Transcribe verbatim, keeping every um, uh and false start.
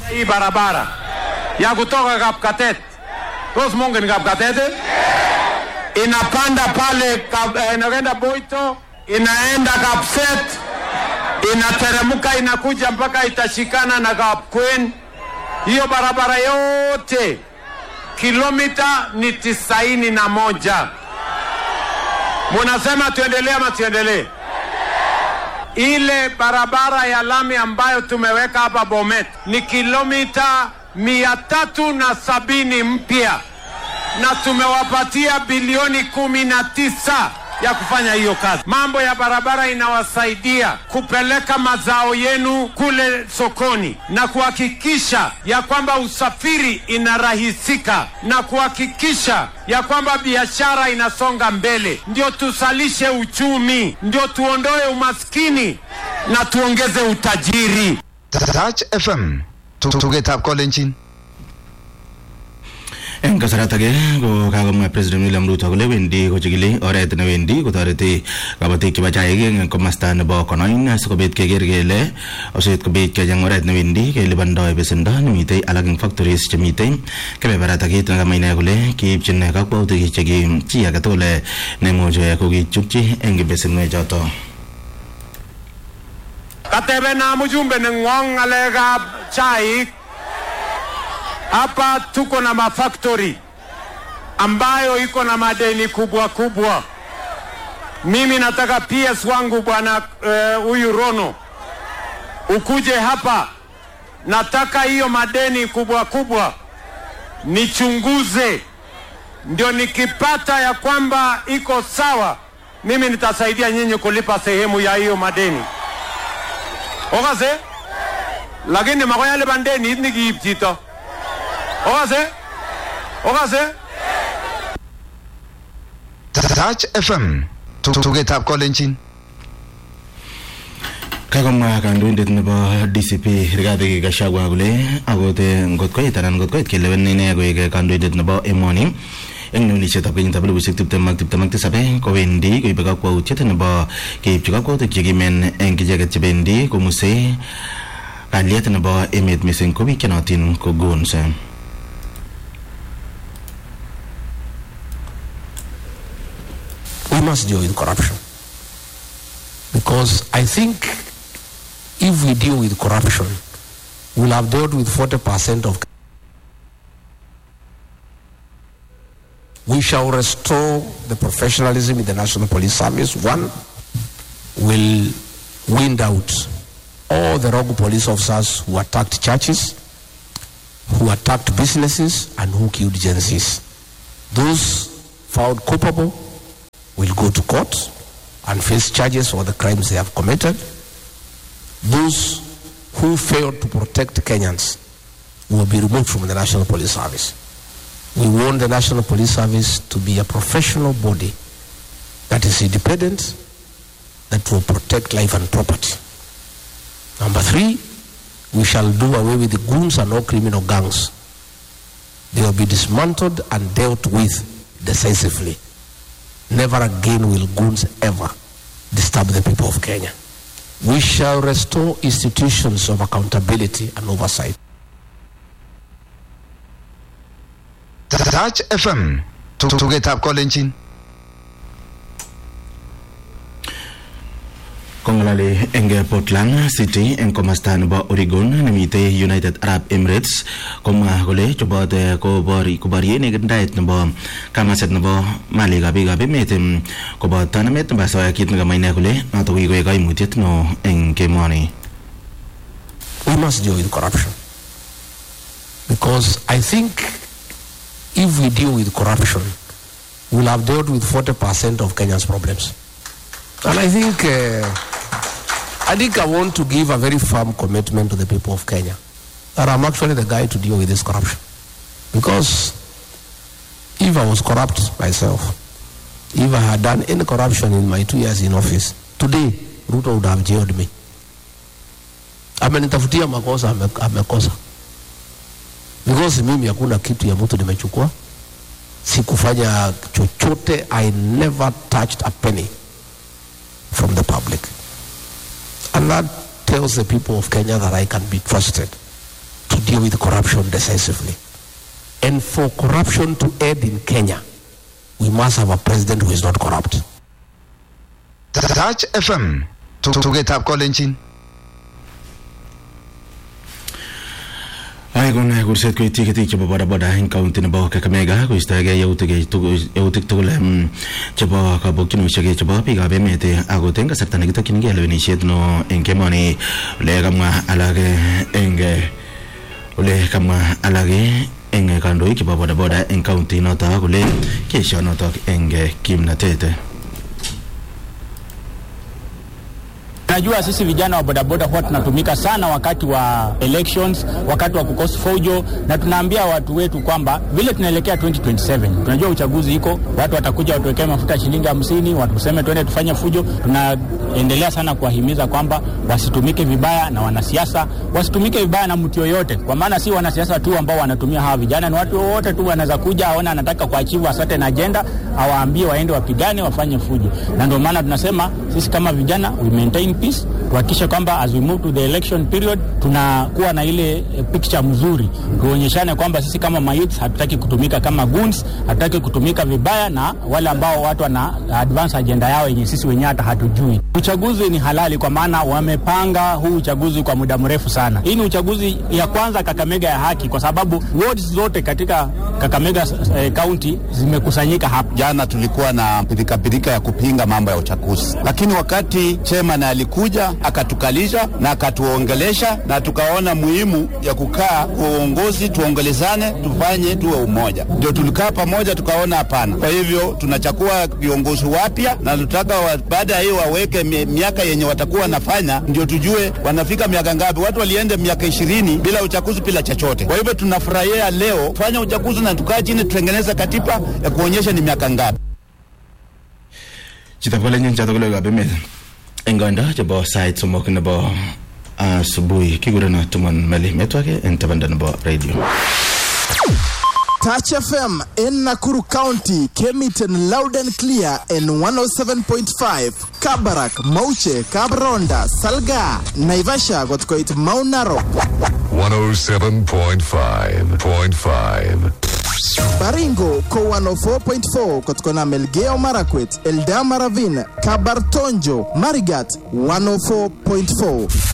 hii barabara ya kutoka Kapkatet, tos mongen Kapkatet, inapanda pale kap, eh, inaenda Boito, inaenda Kapset, inateremuka inakuja mpaka itashikana na Kapkwen. Hiyo barabara yote kilomita ni tisaini na moja. Munasema tuendelee ama tuendelee? Ile barabara ya lami ambayo tumeweka hapa Bomet ni kilomita mia tatu na sabini mpya, na tumewapatia bilioni kumi na tisa ya kufanya hiyo kazi. Mambo ya barabara inawasaidia kupeleka mazao yenu kule sokoni na kuhakikisha ya kwamba usafiri inarahisika na kuhakikisha ya kwamba biashara inasonga mbele. Ndio tusalishe uchumi, ndio tuondoe umaskini na tuongeze utajiri. Touch F M tugetap kolenjin. En kasaratage ko kagomwa President William Ruto kole wendi kochigili oret ne wendi kotoreti kabatik chebo chaik eng komasta nebo Konoin asikobit keker kele oset kobit kejeng oret ne wendi kelibandoi besendo nemitei alak eng factories chemitei kebeberata kit nekama ine kole kiipchin kakwautik cheki chi age tugul nemuche kokichukchi eng besenwek choto. Katebe na mjumbe neng'ong ngalekab chaik. Hapa tuko na mafactory ambayo iko na madeni kubwa kubwa. Mimi nataka P S wangu bwana huyu uh, Rono ukuje hapa. Nataka hiyo madeni kubwa kubwa nichunguze, ndio nikipata ya kwamba iko sawa, mimi nitasaidia nyinyi kulipa sehemu ya hiyo madeni. Okaze? Lakini makoya le bandeni ni kiipchito. Okaze? Okaze? Touch F M tugetap kolenjin. Kagomwa kandoindet nebo D C P Rigathi Gachagua kole akote ngotkoit anan ngotkoit kelewen ine koek kandoindet nebo emoni eng nunisietab kenyitab elipusiek tiptem ak tiptem ak tisab kowendi koibe kakwautiet nebo keipchi kakwautik chekimen eng icheket chebendi komuse kalyet nebo emet mising ko biik chenotin ko goons. We must deal with corruption, because I think if we deal with corruption, we'll have dealt with forty percent of. We shall restore the professionalism in the National Police Service. One, will wind out all the rogue police officers who attacked churches, who attacked businesses, and who killed Gen Zs. Those found culpable will go to court and face charges for the crimes they have committed. Those who failed to protect Kenyans will be removed from the National Police Service. We want the National Police Service to be a professional body that is independent, that will protect life and property. Number three, we shall do away with the goons and all criminal gangs. They will be dismantled and dealt with decisively. Never again will goons ever disturb the people of Kenya. We shall restore institutions of accountability and oversight. Touch F M tugetap kolenjin. Kongalali eng Portland City eng komasta nebo Oregon nemitei United Arab Emirates komwa kole chobot kobori koborien nekirndaet nebo kamaset nebo malikab biikab emet koboto namet nebo asoya kit nekamwa ine kole noto kikoek kaimutiet neo eng kemoni. We must deal with corruption, because I think if we deal with corruption, we'll have dealt with forty percent of Kenya's problems. And I think, uh, I think I want to give a very firm commitment to the people of Kenya that I'm actually the guy to deal with this corruption. Because if I was corrupt myself, if I had done any corruption in my two years in office, today Ruto would have jailed me. Amenitafutia makosa, amekosa. Because mimi hakuna kitu ya mtu nimechukua, sikufanya chochote. I never touched a penny from the public. And that tells the people of Kenya that I can be trusted to deal deal with corruption decisively. And for corruption to end in Kenya, we must have a president who is not corrupt. Touch F M. Tugetap kolenjin. Ay kon kurset ko itik chebo bodaboda en county nebo Kakamega ko istage yautik yautik tugul chebo kabokchinushek chebo biikab emet ako ten kasarta nekitokyingei lewenisiet no en kemoni ole kamwa alage eng ole kamwa alage eng kandoik chebo bodaboda en county noto kole kesho noto eng kimnatet. Najua sisi vijana wa bodaboda huwa tunatumika sana wakati wa elections, wakati wa kukosa fojo, na tunaambia watu wetu kwamba vile tunaelekea twenty twenty-seven, tunajua uchaguzi iko, watu watakuja watuwekea mafuta shilingi hamsini, watu tuseme twende tufanye fujo. Tunaendelea sana kuwahimiza kwamba wasitumike vibaya na wanasiasa, wasitumike vibaya na mtu yoyote, kwa maana si wanasiasa tu ambao wanatumia hawa vijana, ni watu wote tu wanaweza kuja aona anataka kuachieve a certain agenda, awaambie waende wapigane wafanye fujo. Na ndio maana tunasema sisi kama vijana we maintain peace, tuhakikishe kwamba as we move to the election period tunakuwa na ile picture mzuri, tuonyeshane kwamba sisi kama mayouth hatutaki kutumika kama goons, hatutaki kutumika vibaya na wale ambao watu wana advance agenda yao yenye sisi wenyewe hata hatujui. Uchaguzi ni halali kwa maana wamepanga huu uchaguzi kwa muda mrefu sana. Hii ni uchaguzi ya kwanza Kakamega ya haki kwa sababu wards zote katika Kakamega eh, county zimekusanyika hapa. Jana tulikuwa na pilika pilika ya kupinga mambo ya uchaguzi, lakini wakati chairman alikuja akatukalisha na akatuongelesha na tukaona muhimu ya kukaa kwa uongozi, tuongelezane, tufanye tuwe umoja. Ndio tulikaa pamoja tukaona hapana. Kwa hivyo tunachukua viongozi wapya na tutaka wa, baada ya hiyo waweke miaka yenye watakuwa wanafanya ndio tujue wanafika miaka ngapi. Watu walienda miaka ishirini bila uchaguzi bila chochote. Kwa hivyo tunafurahia leo fanya uchaguzi na tukae chini tutengeneza katiba ya kuonyesha ni miaka ngapi. Chitapole nyencha tokole ga bemet. Enganda chebo site somok nebo asubuhi kigurena tumon meli metwake en tabanda nebo radio. Touch F M in Nakuru County came it in loud and clear in one oh seven point five. Kabarak, Mauche, Kabronda, Salga, Naivasha got quite Mount Narok. one oh seven point five point five. Baringo ko one oh four point four kotkona Melgeo Marakwet, Eldama Ravine, Kabartonjo, Marigat one oh four point four.